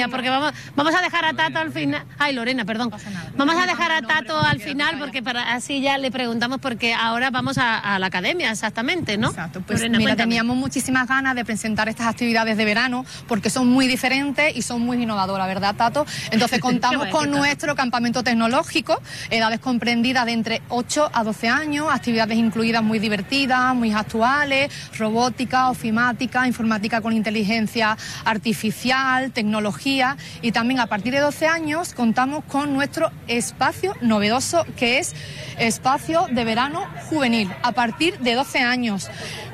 ella, porque vamos a dejar a Tato al final. Ay, Lorena, perdón. Vamos a dejar a Tato al final, porque así ya le preguntamos, porque ahora vamos a la academia, exactamente, ¿no? Exacto, pues Lorena, mira, cuéntame. teníamos muchísimas ganas de presentar estas actividades de verano, porque son muy diferentes y son muy innovadoras, ¿verdad, Tato? Entonces contamos con nuestro campamento tecnológico, edades comprendidas de entre 8 a 12 años, actividades incluidas muy divertidas, muy actuales, robótica, ofimática, informática con inteligencia artificial, tecnología, y también a partir de 12 años contamos con nuestro espacio novedoso, que es Espacio de Verano Juvenil, a partir de 12 años.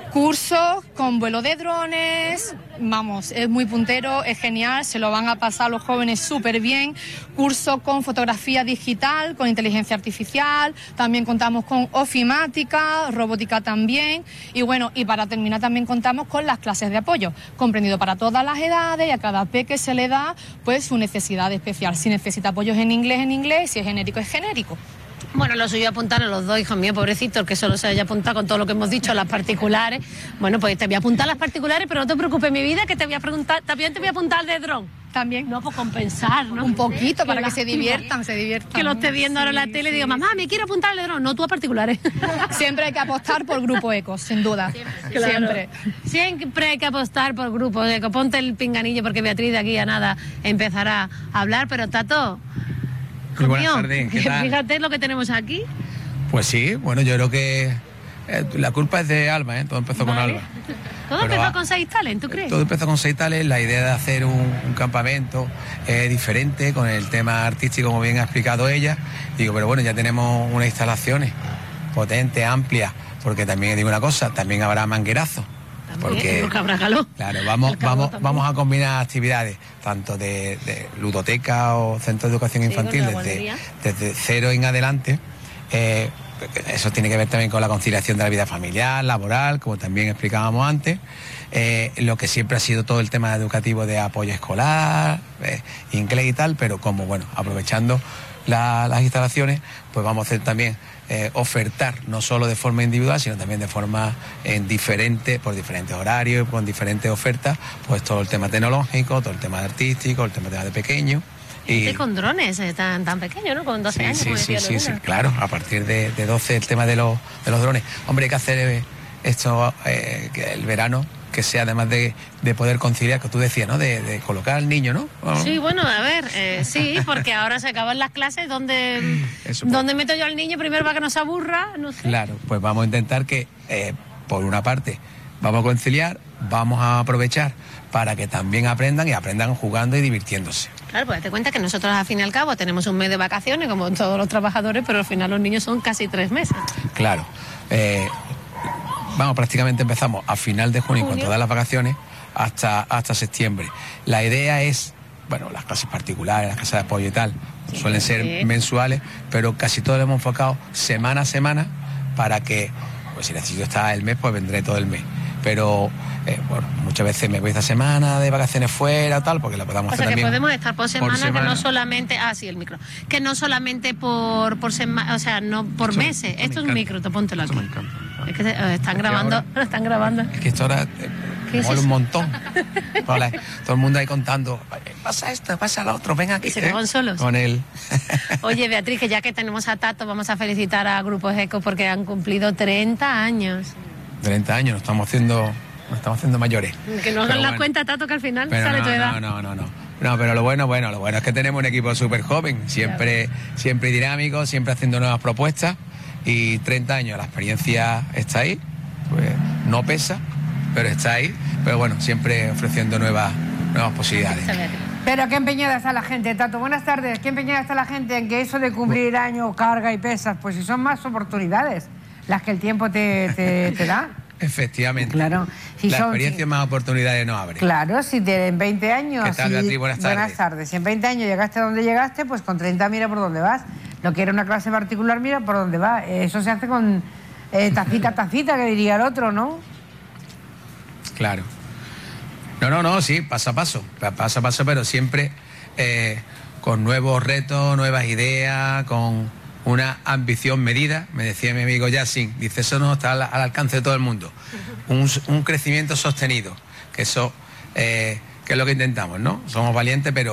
Cursos con vuelo de drones, vamos, es muy puntero, es genial, se lo van a pasar los jóvenes súper bien. Curso con fotografía digital, con inteligencia artificial, también contamos con ofimática, robótica también. Y bueno, y para terminar también contamos con las clases de apoyo, comprendido para todas las edades, y a cada peque se le da pues su necesidad especial. Si necesita apoyos en inglés, si es genérico, es genérico. Bueno, lo suyo apuntar a los dos hijos míos, pobrecitos, que solo se haya apuntado con todo lo que hemos dicho a las particulares. Bueno, pues te voy a apuntar a las particulares, pero no te preocupes, mi vida, que te voy a preguntar, también te voy a apuntar al de dron. También. No, por compensar, ¿no? Un poquito, para que se lástima. diviertan. Que lo esté viendo ahora en la tele y digo, mamá, me quiero apuntar al de dron. No, tú a particulares. Siempre hay que apostar por Grupo Eco, sin duda. Claro. Siempre hay que apostar por grupos Eco. Ponte el pinganillo, porque Beatriz de aquí a nada empezará a hablar, pero Tato... Muy buenas tardes, ¿qué tal? Fíjate lo que tenemos aquí. Pues sí, bueno, yo creo que la culpa es de Alba, ¿eh? Todo empezó con Alba. Todo empezó con Seis Talent, ¿tú crees? Todo empezó con Seis Talent, la idea de hacer un campamento diferente con el tema artístico, como bien ha explicado ella. Digo, pero bueno, ya tenemos unas instalaciones potentes, amplias, porque también digo una cosa, también habrá manguerazo. Porque habrá calor. Claro, vamos a combinar actividades tanto de ludoteca o centro de educación infantil desde 0 en adelante. Eso tiene que ver también con la conciliación de la vida familiar, laboral, como también explicábamos antes. Lo que siempre ha sido todo el tema educativo de apoyo escolar, inglés y tal, pero como bueno, aprovechando las instalaciones, pues vamos a hacer también ofertar no solo de forma individual, sino también de forma por diferentes horarios, con diferentes ofertas, pues todo el tema tecnológico, todo el tema artístico, el tema de pequeño. Y con drones tan pequeños, ¿no? Con 12 años. Sí, claro, a partir de 12 el tema de los drones. Hombre, hay que hacer esto, que el verano, que sea además de poder conciliar, que tú decías, ¿no? De colocar al niño, ¿no? Sí, bueno, a ver, sí, porque ahora se acaban las clases, ¿dónde meto yo al niño primero para que no se aburra? No sé. Claro, pues vamos a intentar que, por una parte, vamos a conciliar, vamos a aprovechar para que también aprendan jugando y divirtiéndose. Claro, pues te cuenta que nosotros al fin y al cabo tenemos un mes de vacaciones, como todos los trabajadores, pero al final los niños son casi 3 meses. Claro. Prácticamente empezamos a final de junio con todas las vacaciones hasta septiembre. La idea es, bueno, las clases particulares, las clases de apoyo y tal, suelen ser mensuales, pero casi todo lo hemos enfocado semana a semana para que, pues si necesito estar el mes, pues vendré todo el mes. Pero, bueno, muchas veces me voy esta semana de vacaciones fuera, tal, porque la podamos hacer también. O sea, que podemos estar por semana, que no solamente... Ah, sí, el micro. Que no solamente por semana, o sea, no por meses. Esto es un micro, póntelo aquí. Es que están grabando. Es que esto ahora mola un montón. Todo el mundo ahí contando, pasa esto, pasa lo otro, ven aquí. Y se quedan solos. Con él. Oye, Beatriz, que ya que tenemos a Tato, vamos a felicitar a Grupos Eco porque han cumplido 30 años. 30 años, nos estamos haciendo mayores. Que no hagan la cuenta, Tato, que al final sale tu edad. No, pero lo bueno es que tenemos un equipo súper joven, siempre dinámico, siempre haciendo nuevas propuestas, y 30 años, la experiencia está ahí, pues no pesa, pero está ahí, pero bueno, siempre ofreciendo nuevas posibilidades. Pero qué empeñada está la gente, Tato. Buenas tardes. Qué empeñada está la gente en que eso de cumplir años, carga y pesas, pues si son más oportunidades las que el tiempo te da. Efectivamente. Claro. La experiencia más oportunidades no abre. Claro, si en 20 años... ¿Qué tal, Beatriz? Buenas tardes. Buenas tardes. Si en 20 años llegaste a donde llegaste, pues con 30 mira por dónde vas. Lo que era una clase particular, mira por dónde va. Eso se hace con tacita, que diría el otro, ¿no? Claro. No, sí, paso a paso, pero siempre con nuevos retos, nuevas ideas, con una ambición medida. Me decía mi amigo Yassin, dice, eso no está al alcance de todo el mundo. Un crecimiento sostenido, que eso que es lo que intentamos, ¿no? Somos valientes, pero